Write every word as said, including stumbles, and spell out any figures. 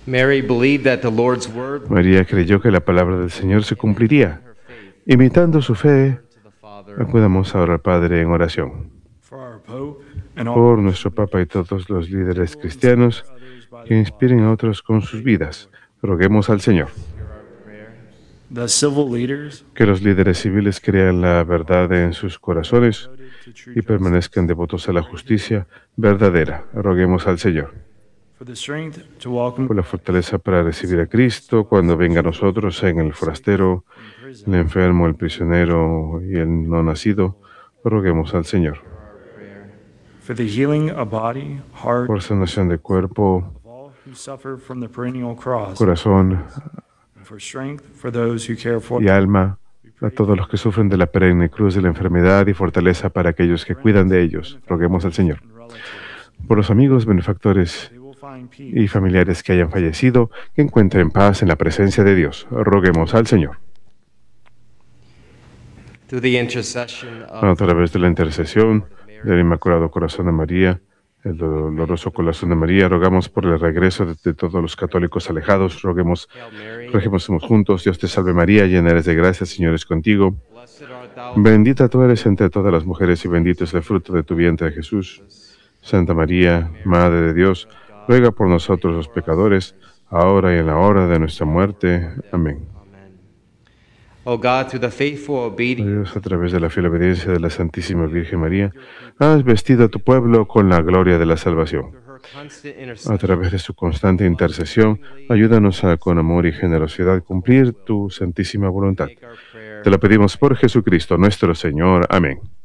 Mary believed that the Lord's word María creyó que la palabra del Señor se cumpliría. Imitando su fe, to the Father. acudamos ahora al Padre en oración. for our Pope and all Por nuestro Papa y todos los líderes cristianos que inspiren a otros con sus vidas, roguemos al Señor. the civil leaders Que los líderes civiles crean la verdad en sus corazones to true y permanezcan devotos a la justicia verdadera. Roguemos al Señor. for the strength to welcome Por la fortaleza para recibir a Cristo cuando venga a nosotros en el forastero, el enfermo, el prisionero y el no nacido. Roguemos al Señor. for the healing of body, heart, Por sanación de cuerpo, of all who suffer from the perennial cross, corazón and for strength for those who care for y alma, a todos los que sufren de la perenne cruz de la enfermedad y fortaleza para aquellos que cuidan de ellos. Roguemos al Señor. and relatives. Por los amigos, benefactores They will find peace y familiares que hayan fallecido, que encuentren paz en la presencia de Dios. Roguemos al Señor. Through the intercession A of través de la intercesión del Inmaculado Corazón de María, el doloroso corazón de María, rogamos por el regreso de, de todos los católicos alejados. Roguemos, Hail Mary, regemos juntos. Dios te salve María, llena eres de gracia, Señor es contigo. blessed art thou Bendita tú eres entre todas las mujeres y bendito es el fruto de tu vientre, Jesús. Santa María, Madre de Dios, ruega por nosotros los pecadores, ahora y en la hora de nuestra muerte. Amén. Amen. O God, through the faithful obedience Dios, a través de la fiel obediencia de la Santísima Virgen María, has vestido a tu pueblo con la gloria de la salvación. of her constant A intercession, través de su constante intercesión, ayúdanos a, con amor y generosidad, cumplir tu santísima voluntad. make our prayer Te lo pedimos por Jesucristo nuestro Señor. Amén.